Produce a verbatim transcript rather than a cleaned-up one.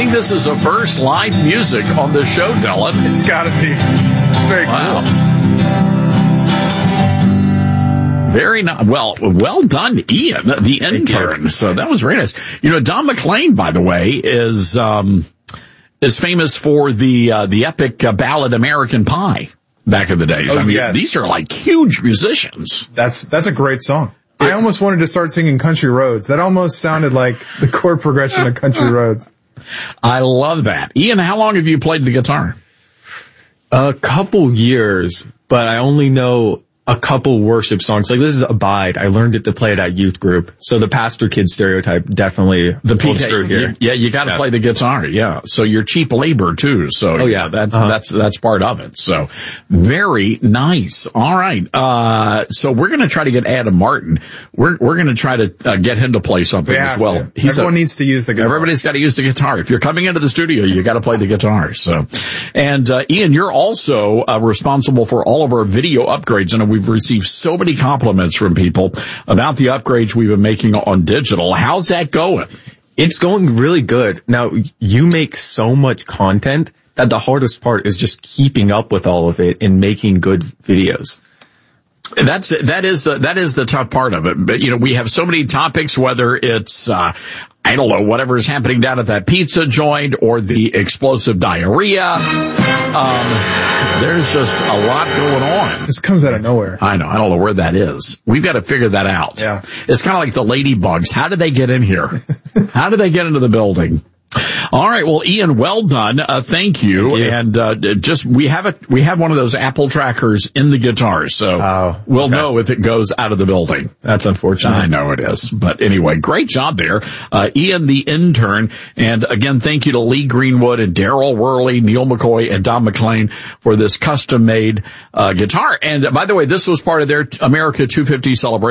think this is the first live music on the show, Dylan. It's got to be. Very wow. cool. Very nice. Well, well done, Ian, the intern. So that was very nice. You know, Don McLean, by the way, is um is famous for the uh, the epic uh, ballad American Pie back in the days. Oh, I mean, yes. these are like huge musicians. That's that's a great song. I almost wanted to start singing Country Roads. That almost sounded like the chord progression of Country Roads. I love that. Ian, how long have you played the guitar? A couple years, but I only know a couple worship songs. Like this is Abide. I learned it to play it at youth group. So the pastor kid stereotype definitely the holds true here. Yeah, you got to yeah. play the guitar. Yeah. So you're cheap labor too. So oh yeah, that's uh-huh. that's that's part of it. So very nice. All right. Uh so we're going to try to get Adam Martin. We're we're going to try to uh, get him to play something we as well. He's Everyone a, needs to use the guitar. Everybody's got to use the guitar. If you're coming into the studio, you got to play the guitar. So, and uh, Ian, you're also uh, responsible for all of our video upgrades, and we've received so many compliments from people about the upgrades we've been making on digital. How's that going? It's going really good. Now, you make so much content that the hardest part is just keeping up with all of it and making good videos. That's, that is the, that is the tough part of it. But, you know, we have so many topics, whether it's, uh, I don't know, whatever's happening down at that pizza joint or the explosive diarrhea. Um, there's just a lot going on. This comes out of nowhere. I know. I don't know where that is. We've got to figure that out. Yeah. It's kind of like the ladybugs. How did they get in here? How did they get into the building? All right. Well, Ian, well done. Uh, thank you. Thank you. And, uh, just, we have a, we have one of those Apple trackers in the guitar. So oh, we'll okay. know if it goes out of the building. That's unfortunate. I know it is. But anyway, great job there. Uh, Ian, the intern. And again, thank you to Lee Greenwood and Daryl Worley, Neil McCoy, and Don McLean for this custom made, uh, guitar. And uh, by the way, this was part of their America two fifty celebration.